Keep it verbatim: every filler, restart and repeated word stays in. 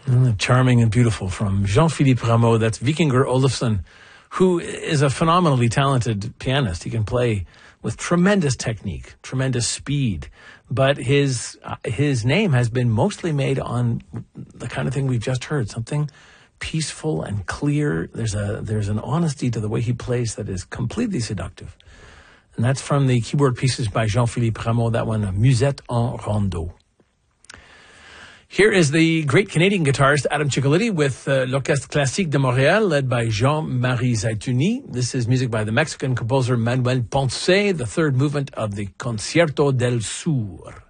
Mm, charming and beautiful from Jean-Philippe Rameau. That's Vikingur Olafsson, who is a phenomenally talented pianist. He can play with tremendous technique, tremendous speed. But his uh, his name has been mostly made on the kind of thing we've just heard, something peaceful and clear. There's a there's an honesty to the way he plays that is completely seductive. And that's from the keyboard pieces by Jean-Philippe Rameau, that one, Musette en Rondeau. Here is the great Canadian guitarist Adam Ciccoliti with uh, l'Orchestre Classique de Montréal, led by Jean-Marie Zaituni. This is music by the Mexican composer Manuel Ponce, the third movement of the Concierto del Sur.